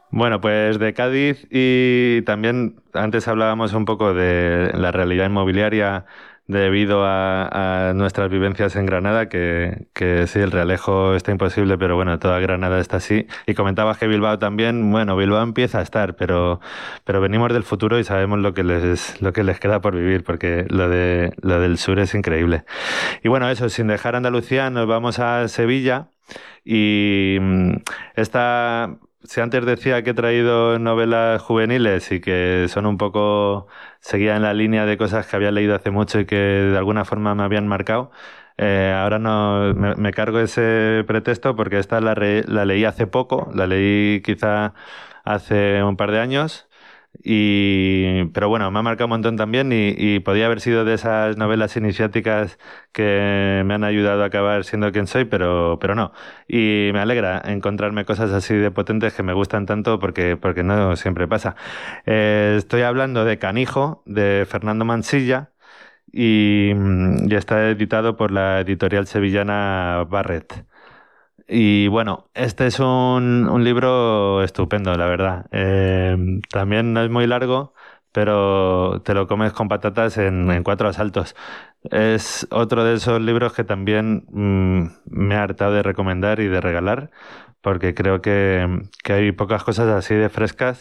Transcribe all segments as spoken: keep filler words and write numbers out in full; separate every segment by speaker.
Speaker 1: Bueno, pues de Cádiz y también antes hablábamos un poco de la realidad inmobiliaria debido a, a nuestras vivencias en Granada, que, que sí, el Realejo está imposible, pero bueno, toda Granada está así. Y comentabas que Bilbao también, bueno, Bilbao empieza a estar, pero, pero venimos del futuro y sabemos lo que les, lo que les queda por vivir, porque lo de, lo del sur es increíble. Y bueno, eso, sin dejar Andalucía, nos vamos a Sevilla. Y mm, esta, si antes decía que he traído novelas juveniles y que son un poco, seguía en la línea de cosas que había leído hace mucho y que de alguna forma me habían marcado, eh, ahora no me, me cargo ese pretexto porque esta la, re- la leí hace poco, la leí quizá hace un par de años. Y, pero bueno, me ha marcado un montón también y, y podía haber sido de esas novelas iniciáticas que me han ayudado a acabar siendo quien soy, pero, pero no. Y me alegra encontrarme cosas así de potentes que me gustan tanto porque, porque no siempre pasa. Eh, estoy hablando de Canijo, de Fernando Mansilla, y, mm, y está editado por la editorial sevillana Barret. Y bueno, este es un, un libro estupendo, la verdad. Eh, también no es muy largo, pero te lo comes con patatas en, en cuatro asaltos. Es otro de esos libros que también mm, me ha hartado de recomendar y de regalar, porque creo que, que hay pocas cosas así de frescas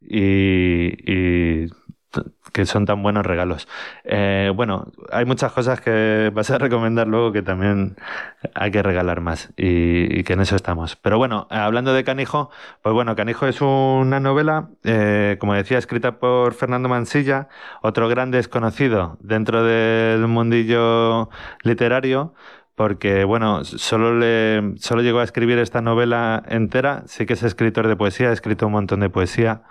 Speaker 1: y, y t- que son tan buenos regalos. Eh, bueno, hay muchas cosas que vas a recomendar luego que también hay que regalar más y, y que en eso estamos. Pero bueno, hablando de Canijo, pues bueno, Canijo es una novela, eh, como decía, escrita por Fernando Mansilla, otro gran desconocido dentro del mundillo literario, porque bueno, solo le, solo llegó a escribir esta novela entera. Sí que es escritor de poesía, ha escrito un montón de poesía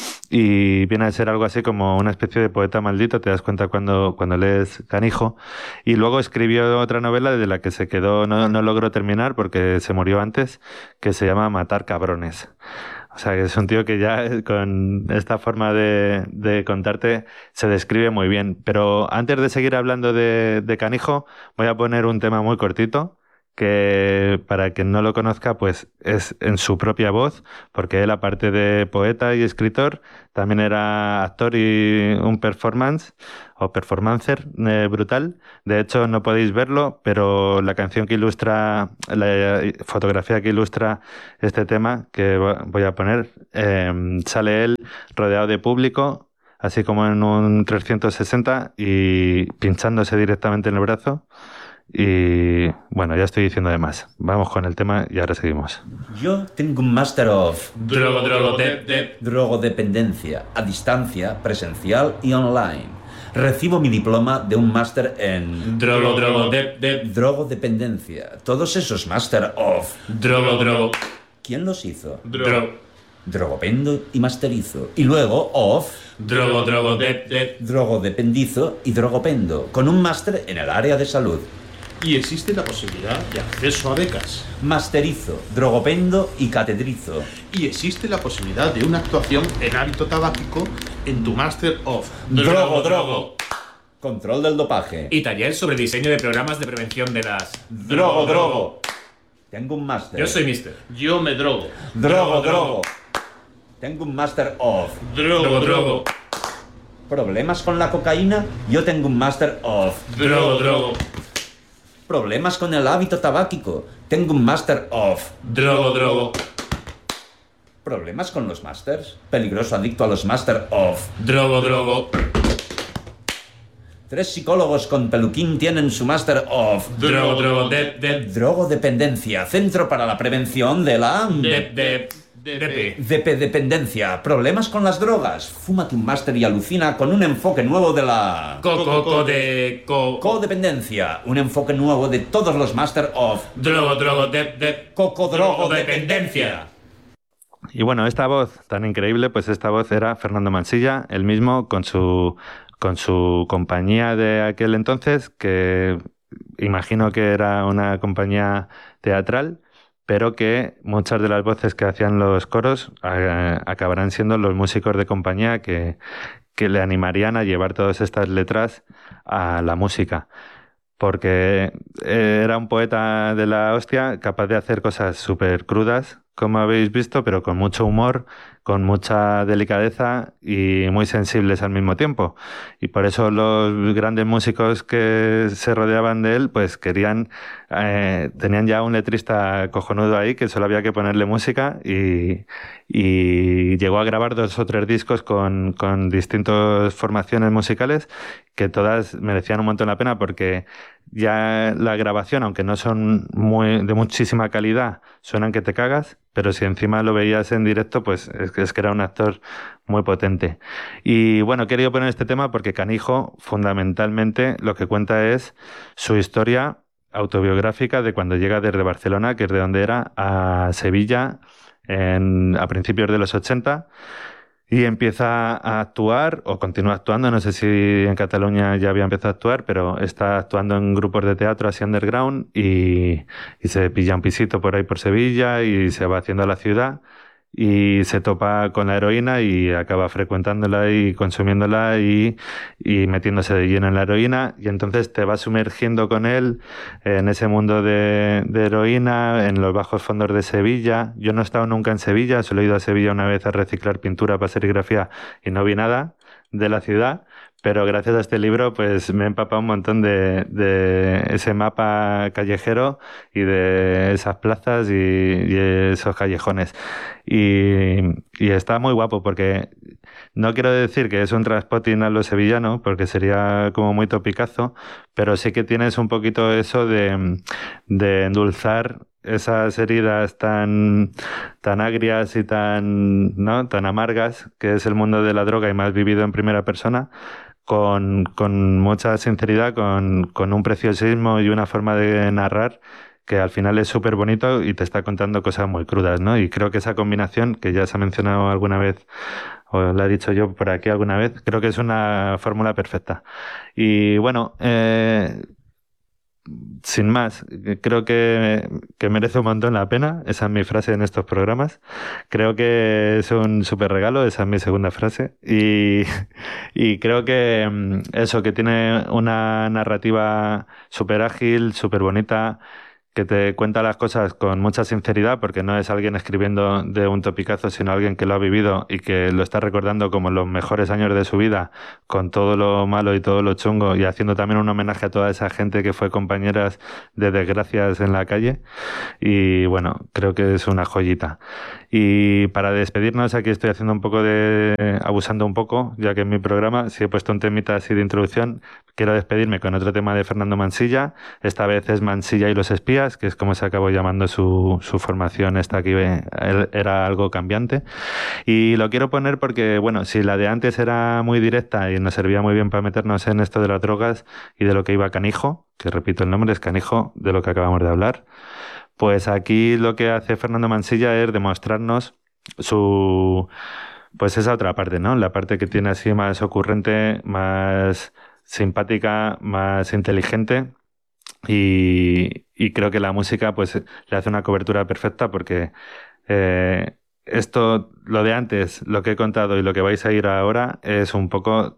Speaker 1: y viene a ser algo así como una especie de poeta maldito, te das cuenta cuando, cuando lees Canijo. Y luego escribió otra novela de la que se quedó, no, no logró terminar porque se murió antes, que se llama Matar cabrones. O sea, que es un tío que ya con esta forma de, de contarte se describe muy bien. Pero antes de seguir hablando de, de Canijo, voy a poner un tema muy cortito que para quien no lo conozca, pues es en su propia voz, porque él, aparte de poeta y escritor, también era actor y un performance o performancer eh, brutal. De hecho, no podéis verlo, pero la canción que ilustra, la fotografía que ilustra este tema que voy a poner, eh, sale él rodeado de público, así como en un trescientos sesenta y pinchándose directamente en el brazo. Y bueno, ya estoy diciendo de más. Vamos con el tema y ahora seguimos.
Speaker 2: Yo tengo un Master of
Speaker 3: Drogo, drogo, dep, dep.
Speaker 2: Drogodependencia, a distancia, presencial y online. Recibo mi diploma de un máster en
Speaker 3: Drogo, drogo, dep, dep.
Speaker 2: drogodependencia. Todos esos Master of.
Speaker 3: Drogo, drogo.
Speaker 2: ¿Quién los hizo?
Speaker 3: Drogo.
Speaker 2: Drogopendo y masterizo. Y luego of.
Speaker 3: Drogo, drogo, dep, dep.
Speaker 2: Drogodependizo y drogopendo, con un máster en el área de salud.
Speaker 4: Y existe la posibilidad de acceso a becas.
Speaker 2: Masterizo, drogopendo y catedrizo.
Speaker 4: Y existe la posibilidad de una actuación en hábito tabáquico en tu Master of.
Speaker 3: Drogo, drogo.
Speaker 2: Control del dopaje.
Speaker 3: Y taller sobre diseño de programas de prevención de las...
Speaker 2: Drogo, drogo. Tengo un máster.
Speaker 3: Yo soy Mister.
Speaker 4: Yo me drogo.
Speaker 2: Drogo, drogo. Tengo un máster of.
Speaker 3: Drogo, drogo.
Speaker 2: ¿Problemas con la cocaína? Yo tengo un máster of.
Speaker 3: Drogo, drogo.
Speaker 2: ¿Problemas con el hábito tabáquico? Tengo un máster of.
Speaker 3: Drogo, drogo.
Speaker 2: ¿Problemas con los másters? Peligroso adicto a los máster of.
Speaker 3: Drogo, drogo.
Speaker 2: Tres psicólogos con peluquín tienen su máster of.
Speaker 3: Drogo, drogo, dep, dep.
Speaker 2: Drogodependencia, Centro para la Prevención de la...
Speaker 3: Dep, dep. Depe.
Speaker 2: Dependencia, problemas con las drogas. Fúmate un máster y alucina con un enfoque nuevo de la...
Speaker 3: Co, co, co, de... Co...
Speaker 2: Codependencia, un enfoque nuevo de todos los máster of.
Speaker 3: Drogo, drogo, dep, dep.
Speaker 2: Cocodrogodependencia.
Speaker 1: Y bueno, esta voz tan increíble, pues esta voz era Fernando Mansilla, él mismo con su, con su compañía de aquel entonces, que imagino que era una compañía teatral, pero que muchas de las voces que hacían los coros eh, acabarán siendo los músicos de compañía que, que le animarían a llevar todas estas letras a la música. Porque eh, era un poeta de la hostia, capaz de hacer cosas súper crudas, como habéis visto, pero con mucho humor, con mucha delicadeza y muy sensibles al mismo tiempo. Y por eso los grandes músicos que se rodeaban de él, pues querían, eh, tenían ya un letrista cojonudo ahí que solo había que ponerle música y, y llegó a grabar dos o tres discos con, con distintas formaciones musicales que todas merecían un montón la pena porque ya la grabación, aunque no son muy de muchísima calidad, suenan que te cagas, pero si encima lo veías en directo, pues es que, es que era un actor muy potente. Y bueno, he querido poner este tema porque Canijo, fundamentalmente, lo que cuenta es su historia autobiográfica de cuando llega desde Barcelona, que es de donde era, a Sevilla en, a principios de los ochenta. Y empieza a actuar, o continúa actuando, no sé si en Cataluña ya había empezado a actuar, pero está actuando en grupos de teatro así underground y, y se pilla un pisito por ahí por Sevilla y se va haciendo a la ciudad y se topa con la heroína y acaba frecuentándola y consumiéndola y, y metiéndose de lleno en la heroína y entonces te vas sumergiendo con él en ese mundo de, de heroína, en los bajos fondos de Sevilla. Yo no he estado nunca en Sevilla, solo he ido a Sevilla una vez a reciclar pintura para serigrafía y no vi nada de la ciudad, pero gracias a este libro pues me he empapado un montón de, de ese mapa callejero y de esas plazas y, y esos callejones. Y, y está muy guapo porque no quiero decir que es un Trainspotting a lo sevillano, porque sería como muy topicazo, pero sí que tienes un poquito eso de, de endulzar esas heridas tan, tan agrias y tan, ¿no? tan amargas, que es el mundo de la droga y más vivido en primera persona, con, con mucha sinceridad, con, con un preciosismo y una forma de narrar que al final es súper bonito y te está contando cosas muy crudas, ¿no? Y creo que esa combinación, que ya se ha mencionado alguna vez, o la he dicho yo por aquí alguna vez, creo que es una fórmula perfecta. Y bueno, eh, sin más, creo que, que merece un montón la pena. Esa es mi frase en estos programas. Creo que es un súper regalo, esa es mi segunda frase. Y, y creo que eso, que tiene una narrativa súper ágil, súper bonita, que te cuenta las cosas con mucha sinceridad, porque no es alguien escribiendo de un topicazo, sino alguien que lo ha vivido y que lo está recordando como los mejores años de su vida, con todo lo malo y todo lo chungo, y haciendo también un homenaje a toda esa gente que fue compañeras de desgracias en la calle. Y bueno, creo que es una joyita. Y para despedirnos, aquí estoy haciendo un poco de... abusando un poco, ya que en mi programa, si he puesto un temita así de introducción, quiero despedirme con otro tema de Fernando Mansilla. Esta vez es Mansilla y los espías, que es como se acabó llamando su, su formación esta, que era algo cambiante. Y lo quiero poner porque, bueno, si la de antes era muy directa y nos servía muy bien para meternos en esto de las drogas y de lo que iba Canijo, que repito el nombre, es Canijo, de lo que acabamos de hablar, pues aquí lo que hace Fernando Mansilla es demostrarnos su... pues esa otra parte, ¿no? La parte que tiene así más ocurrente, más simpática, más inteligente. Y, y creo que la música pues le hace una cobertura perfecta porque eh, esto, lo de antes, lo que he contado y lo que vais a ir ahora es un poco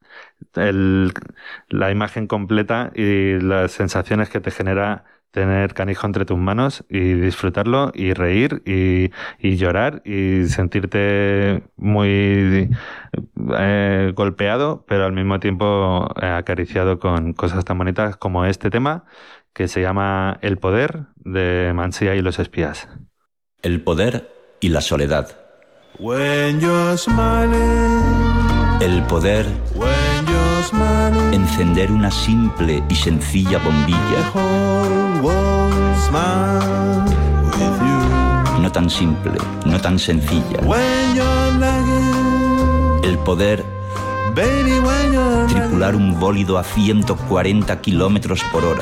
Speaker 1: el, la imagen completa y las sensaciones que te genera tener Canijo entre tus manos y disfrutarlo y reír y, y llorar y sentirte muy eh, golpeado, pero al mismo tiempo eh, acariciado con cosas tan bonitas como este tema que se llama El poder, de Mansilla y los espías.
Speaker 2: El poder y la soledad.
Speaker 5: When you're smiling,
Speaker 2: El poder,
Speaker 5: when you're smiling,
Speaker 2: encender una simple y sencilla
Speaker 5: the
Speaker 2: bombilla.
Speaker 5: whole world smiles with you.
Speaker 2: No tan simple, no tan sencilla.
Speaker 5: When you're lagging,
Speaker 2: El poder,
Speaker 5: baby, when you're
Speaker 2: tripular un bólido a ciento cuarenta kilómetros por hora.
Speaker 5: the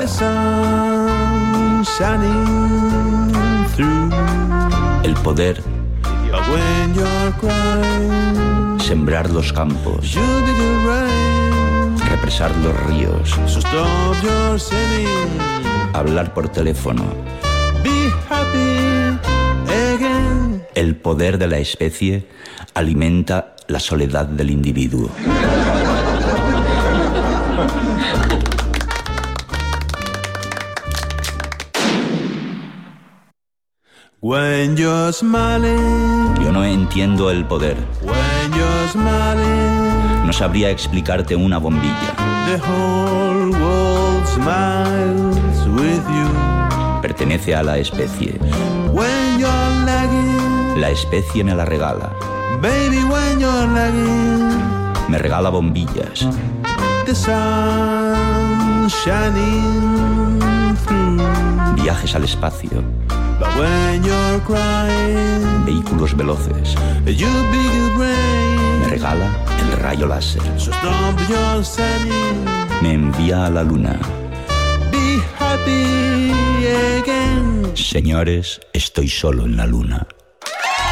Speaker 5: sun shining through.
Speaker 2: El poder,
Speaker 5: But when you're crying,
Speaker 2: sembrar los campos,
Speaker 5: you did it right.
Speaker 2: represar los ríos,
Speaker 5: So stop your sinning.
Speaker 2: hablar por teléfono.
Speaker 5: Be happy again.
Speaker 2: El poder de la especie alimenta la soledad del individuo.
Speaker 5: When you're smiling,
Speaker 2: Yo no entiendo el poder.
Speaker 5: when you're smiling,
Speaker 2: No sabría explicarte una bombilla.
Speaker 5: the whole world smiles with you.
Speaker 2: Pertenece a la especie.
Speaker 5: When you're lagging,
Speaker 2: La especie me la regala.
Speaker 5: baby, when you're lagging,
Speaker 2: Me regala bombillas.
Speaker 5: the sun shining through.
Speaker 2: Viajes al espacio.
Speaker 5: But when you're crying,
Speaker 2: Vehículos veloces.
Speaker 5: you big brain.
Speaker 2: Me regala el rayo láser.
Speaker 5: So stop your sunning,
Speaker 2: Me envía a la luna.
Speaker 5: be happy again.
Speaker 2: Señores, estoy solo en la luna.